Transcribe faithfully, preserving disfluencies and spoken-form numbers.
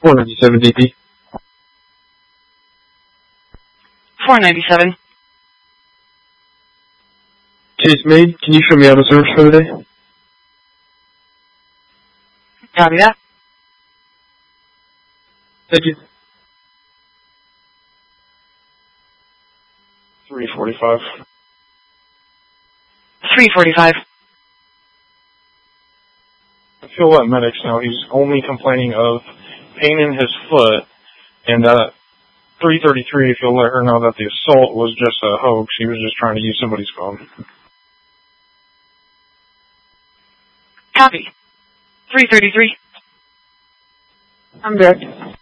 four ninety-seven D P. four ninety-seven. Chase made. Can you show me out of service for the day? Copy that. Thank you. three forty-five. three forty-five. I feel what medics know. He's only complaining of pain in his foot, and uh, three thirty-three, if you'll let her know that the assault was just a hoax. He was just trying to use somebody's phone. Copy. three thirty-three. I'm there.